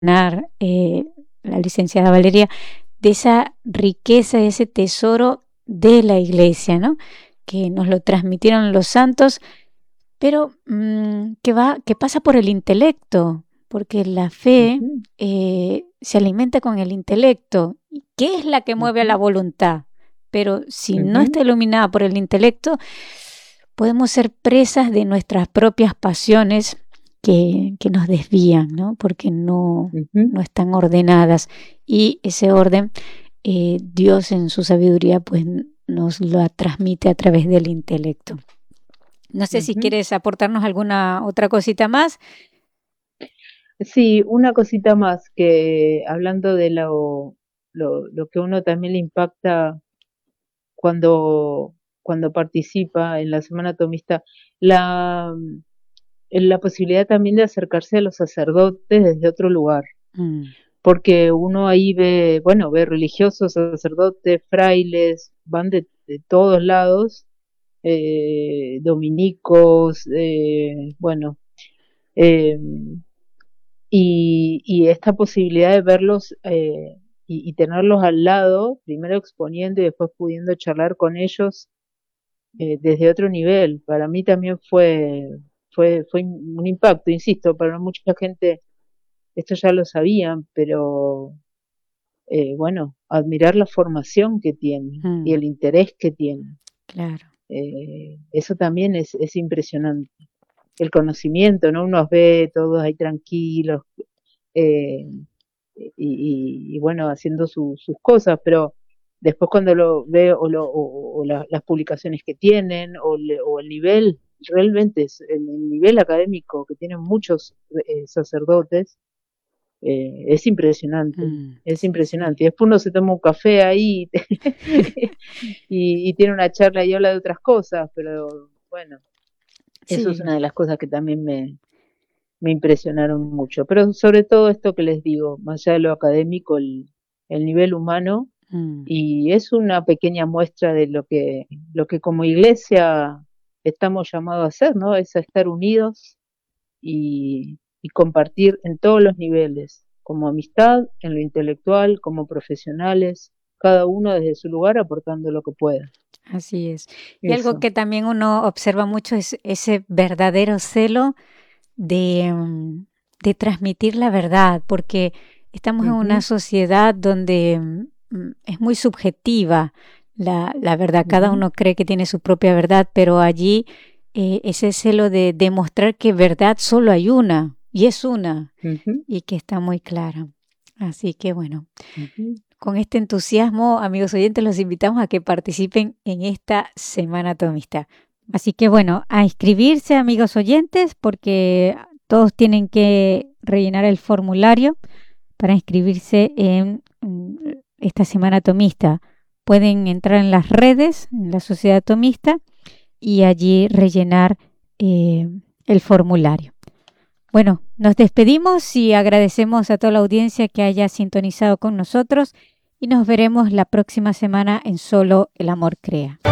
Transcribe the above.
la licenciada Valeria, de esa riqueza, de ese tesoro de la iglesia, ¿no? Que nos lo transmitieron los santos, pero que pasa por el intelecto, porque la fe se alimenta con el intelecto, que es la que mueve a la voluntad. Pero si no está iluminada por el intelecto, podemos ser presas de nuestras propias pasiones que nos desvían, ¿no? Porque no están ordenadas. Y ese orden, Dios en su sabiduría, pues nos lo transmite a través del intelecto. No sé si quieres aportarnos alguna otra cosita más. Sí, una cosita más, que hablando de lo que uno también le impacta cuando participa en la Semana Tomista, la posibilidad también de acercarse a los sacerdotes desde otro lugar, porque uno ahí ve religiosos, sacerdotes, frailes, van de todos lados, dominicos, y esta posibilidad de verlos y tenerlos al lado, primero exponiendo y después pudiendo charlar con ellos desde otro nivel, para mí también fue un impacto, insisto, para mucha gente esto ya lo sabían, pero admirar la formación que tienen y el interés que tienen. Claro. Eso también es impresionante. El conocimiento, ¿no? Uno los ve todos ahí tranquilos y haciendo sus cosas, pero después cuando lo ve o las publicaciones que tienen o el nivel, realmente es el nivel académico que tienen muchos sacerdotes, es impresionante, es impresionante. Y después uno se toma un café ahí y tiene una charla y habla de otras cosas, pero bueno, eso es una de las cosas que también me impresionaron mucho. Pero sobre todo esto que les digo, más allá de lo académico, el nivel humano, y es una pequeña muestra de lo que como iglesia estamos llamados a hacer, ¿no? Es a estar unidos y compartir en todos los niveles, como amistad, en lo intelectual, como profesionales, cada uno desde su lugar aportando lo que pueda. Así es. Y algo que también uno observa mucho es ese verdadero celo de transmitir la verdad, porque estamos en una sociedad donde es muy subjetiva la verdad. Cada uno cree que tiene su propia verdad, pero allí ese celo de demostrar que verdad solo hay una, y es una, y que está muy clara. Así que bueno, con este entusiasmo, amigos oyentes, los invitamos a que participen en esta Semana Tomista. Así que bueno, a inscribirse, amigos oyentes, porque todos tienen que rellenar el formulario para inscribirse en esta Semana Tomista. Pueden entrar en las redes, en la Sociedad Tomista, y allí rellenar el formulario. Bueno, nos despedimos y agradecemos a toda la audiencia que haya sintonizado con nosotros y nos veremos la próxima semana en Solo el Amor Crea.